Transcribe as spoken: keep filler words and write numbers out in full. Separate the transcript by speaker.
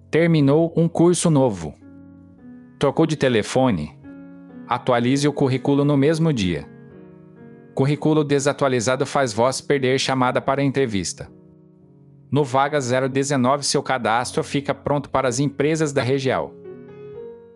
Speaker 1: Terminou um curso novo. Trocou de telefone? Atualize o currículo no mesmo dia. Currículo desatualizado faz voz perder chamada para entrevista. No Vaga zero dezenove, seu cadastro fica pronto para as empresas da região.